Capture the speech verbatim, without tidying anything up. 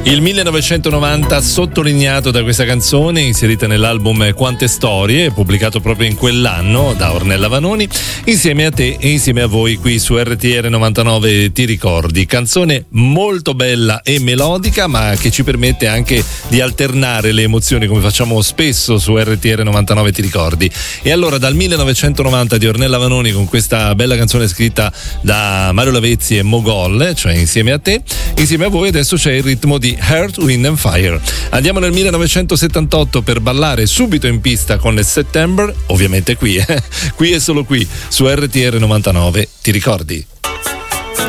Il millenovecentonovanta sottolineato da questa canzone inserita nell'album Quante Storie, pubblicato proprio in quell'anno da Ornella Vanoni, insieme a te e insieme a voi qui su R T R novantanove Ti ricordi. Canzone molto bella e melodica, ma che ci permette anche di alternare le emozioni come facciamo spesso su R T R novantanove Ti ricordi. E allora dal millenovecentonovanta di Ornella Vanoni, con questa bella canzone scritta da Mario Lavezzi e Mogol, cioè Insieme a te, insieme a voi adesso c'è il ritmo di Earth, Wind and Fire. Andiamo nel millenovecentosettantotto per ballare subito in pista con il September, ovviamente qui, eh? qui e solo qui su R T R novantanove Ti ricordi.